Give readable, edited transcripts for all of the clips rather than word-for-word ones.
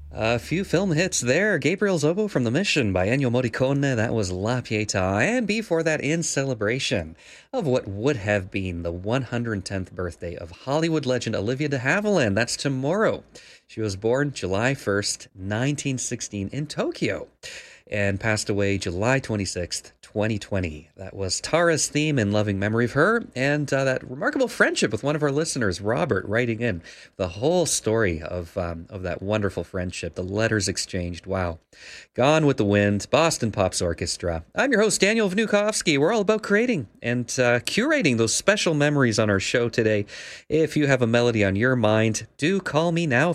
A few film hits there. Gabriel Zobo from The Mission by Ennio Morricone. That was La Pietà. And before that, in celebration of what would have been the 110th birthday of Hollywood legend Olivia de Havilland. That's tomorrow. She was born July 1st, 1916 in Tokyo and passed away July 26th, 2020. That was Tara's theme in loving memory of her and that remarkable friendship with one of our listeners, Robert, writing in the whole story of that wonderful friendship, the letters exchanged. Wow. Gone with the Wind, Boston Pops Orchestra. I'm your host, Daniel Vnukovsky. We're all about creating and curating those special memories on our show today. If you have a melody on your mind, do call me now,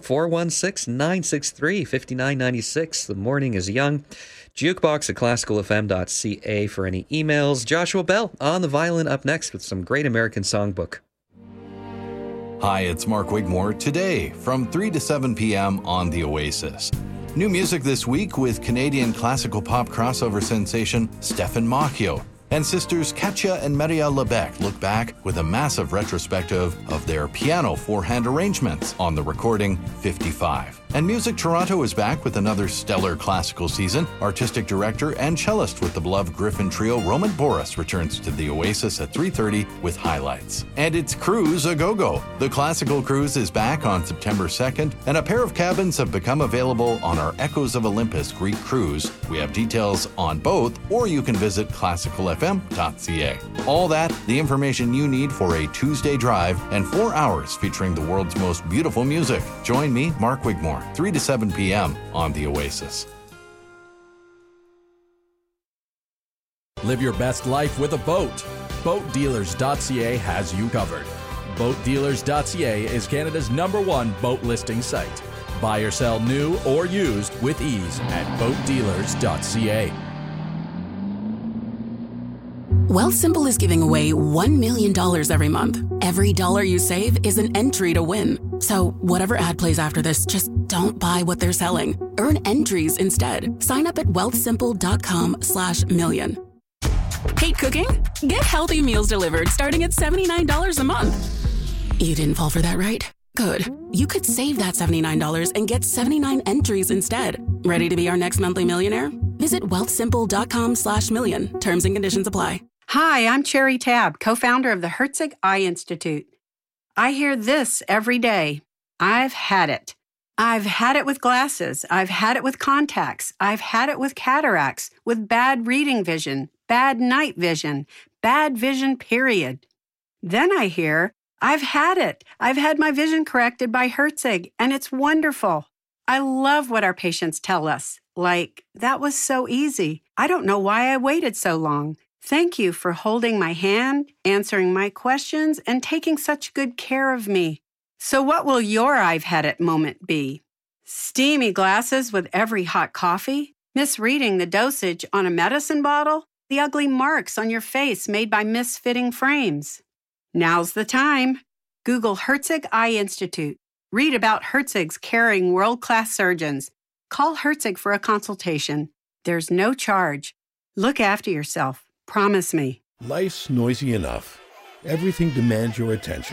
416-963-5996. The morning is young. Jukebox at classicalfm.ca for any emails. Joshua Bell on the violin up next with some great American songbook. Hi, it's Mark Wigmore. Today, from 3 to 7 p.m. on The Oasis. New music this week with Canadian classical pop crossover sensation Stefan Macchio. And sisters Katja and Maria Lebec look back with a massive retrospective of their piano four-hand arrangements on the recording 55. And Music Toronto is back with another stellar classical season. Artistic director and cellist with the beloved Griffin Trio, Roman Boris, returns to the Oasis at 3:30 with highlights. And it's Cruise a Go-Go. The classical cruise is back on September 2nd, and a pair of cabins have become available on our Echoes of Olympus Greek cruise. We have details on both, or you can visit classicalfm.ca. All that, the information you need for a Tuesday drive and 4 hours featuring the world's most beautiful music. Join me, Mark Wigmore, 3 to 7 p.m. on The Oasis. Live your best life with a boat. BoatDealers.ca has you covered. BoatDealers.ca is Canada's #1 boat listing site. Buy or sell new or used with ease at BoatDealers.ca. Wealthsimple is giving away $1 million every month. Every dollar you save is an entry to win. So whatever ad plays after this, just don't buy what they're selling. Earn entries instead. Sign up at wealthsimple.com/million. Hate cooking? Get healthy meals delivered starting at $79 a month. You didn't fall for that, right? Good. You could save that $79 and get 79 entries instead. Ready to be our next monthly millionaire? Visit wealthsimple.com/million. Terms and conditions apply. Hi, I'm Cherry Tabb, co-founder of the Herzig Eye Institute. I hear this every day. I've had it. I've had it with glasses. I've had it with contacts. I've had it with cataracts, with bad reading vision, bad night vision, bad vision, period. Then I hear, I've had it. I've had my vision corrected by Herzig, and it's wonderful. I love what our patients tell us. Like, that was so easy. I don't know why I waited so long. Thank you for holding my hand, answering my questions, and taking such good care of me. So what will your I've had it moment be? Steamy glasses with every hot coffee? Misreading the dosage on a medicine bottle? The ugly marks on your face made by misfitting frames? Now's the time. Google Herzig Eye Institute. Read about Herzig's caring world-class surgeons. Call Herzig for a consultation. There's no charge. Look after yourself. Promise me. Life's noisy enough. Everything demands your attention.